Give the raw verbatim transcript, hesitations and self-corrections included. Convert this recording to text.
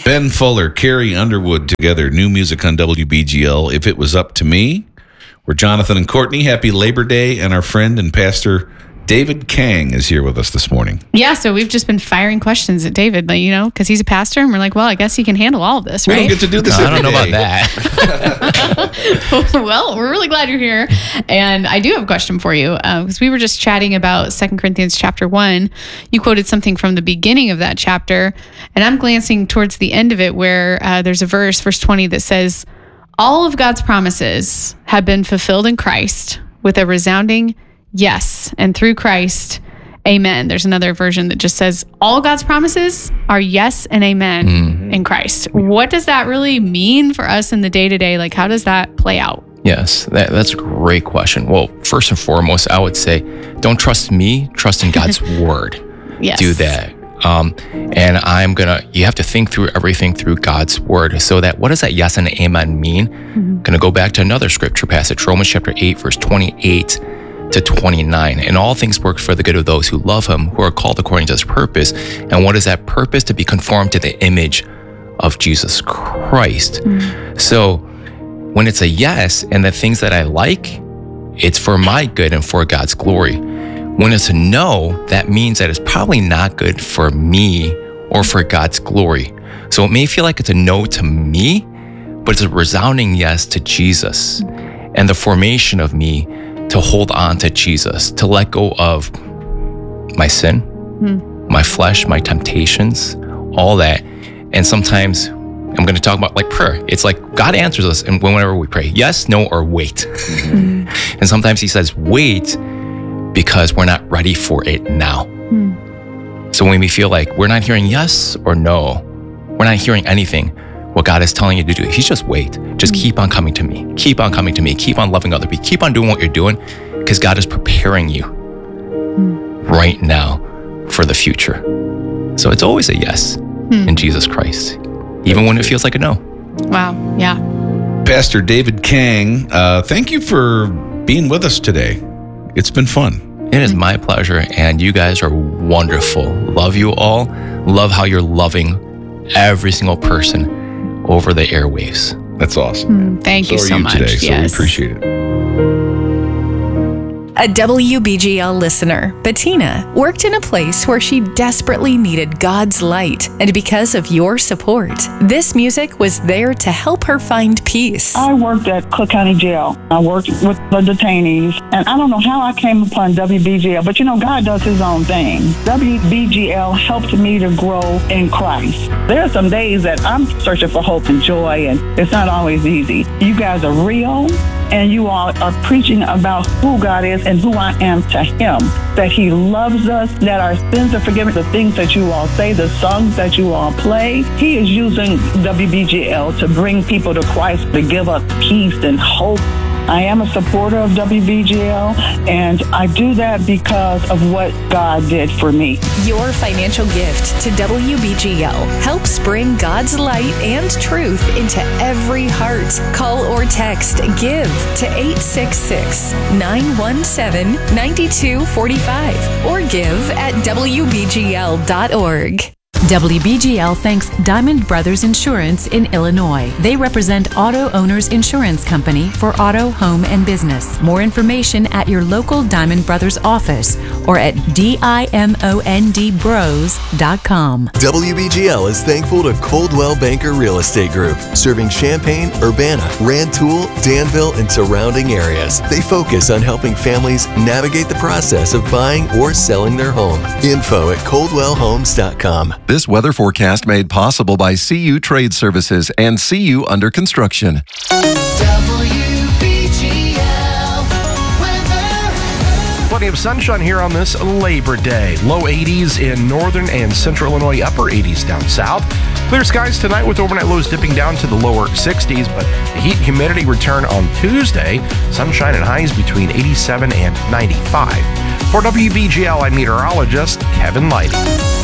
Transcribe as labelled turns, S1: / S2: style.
S1: Ben Fuller, Carrie Underwood together. New music on W B G L. If It Was Up to Me. We're Jonathan and Courtney. Happy Labor Day. And our friend and pastor David Kang is here with us this morning.
S2: Yeah, so we've just been firing questions at David, but you know, because he's a pastor, and we're like, well, I guess he can handle all of this, right?
S1: We don't get to do this
S3: no,
S1: every
S3: I don't know
S1: day.
S3: about that.
S2: Well, we're really glad you're here. And I do have a question for you, because uh, we were just chatting about Second Corinthians chapter one. You quoted something from the beginning of that chapter, and I'm glancing towards the end of it where uh, there's a verse, verse twenty, that says, all of God's promises have been fulfilled in Christ with a resounding yes, and through Christ, amen. There's another version that just says all God's promises are yes and amen mm-hmm. in Christ. What does that really mean for us in the day-to-day? Like, how does that play out?
S3: Yes, that, that's a great question. Well, first and foremost, I would say, don't trust me, trust in God's word.
S2: Yes.
S3: Do that. Um, and I'm gonna, you have to think through everything through God's word. So that, what does that yes and amen mean? Mm-hmm. Gonna go back to another scripture passage, Romans chapter eight, verse twenty-eight to twenty-nine. And all things work for the good of those who love him, who are called according to his purpose. And what is that purpose? To be conformed to the image of Jesus Christ. Mm-hmm. So when it's a yes, and the things that I like, it's for my good and for God's glory. When it's a no, that means that it's probably not good for me or for God's glory. So it may feel like it's a no to me, but it's a resounding yes to Jesus and the formation of me to hold on to Jesus, to let go of my sin, mm. my flesh, my temptations, all that. And sometimes I'm going to talk about like prayer. It's like God answers us and whenever we pray, yes, no, or wait. Mm. And sometimes he says, wait, because we're not ready for it now. Mm. So when we feel like we're not hearing yes or no, we're not hearing anything, what God is telling you to do, he's just wait. Just mm. keep on coming to me. Keep on coming to me. Keep on loving other people. Keep on doing what you're doing because God is preparing you mm. right now for the future. So it's always a yes mm. in Jesus Christ, even when it feels like a no.
S2: Wow. Yeah.
S1: Pastor David Kang, uh, thank you for being with us today. It's been fun.
S3: It is my pleasure, and you guys are wonderful. Love you all. Love how you're loving every single person over the airwaves.
S1: That's awesome.
S2: Mm, thank
S1: so
S2: you so
S1: are you
S2: much.
S1: Today, so
S2: yes.
S1: we appreciate it.
S4: A W B G L listener, Bettina, worked in a place where she desperately needed God's light. And because of your support, this music was there to help her find peace.
S5: I worked at Cook County Jail. I worked with the detainees. And I don't know how I came upon W B G L, but you know, God does his own thing. W B G L helped me to grow in Christ. There are some days that I'm searching for hope and joy, and it's not always easy. You guys are real. And you all are preaching about who God is and who I am to him, that he loves us, that our sins are forgiven, the things that you all say, the songs that you all play. He is using W B G L to bring people to Christ, to give us peace and hope. I am a supporter of W B G L, and I do that because of what God did for me.
S4: Your financial gift to W B G L helps bring God's light and truth into every heart. Call or text GIVE to eight six six, nine one seven, nine two four five or give at W B G L dot org.
S6: W B G L thanks Diamond Brothers Insurance in Illinois. They represent Auto Owners Insurance Company for auto, home, and business. More information at your local Diamond Brothers office or at diamond bros dot com.
S7: W B G L is thankful to Coldwell Banker Real Estate Group, serving Champaign, Urbana, Rantoul, Danville, and surrounding areas. They focus on helping families navigate the process of buying or selling their home. Info at coldwell homes dot com.
S8: This weather forecast made possible by C U Trade Services and C U Under Construction.
S9: W B G L weather.
S10: Plenty of sunshine here on this Labor Day. Low eighties in northern and central Illinois, upper eighties down south. Clear skies tonight with overnight lows dipping down to the lower sixties, but the heat and humidity return on Tuesday. Sunshine and highs between eighty-seven and ninety-five. For W B G L, I'm meteorologist Kevin Lighty.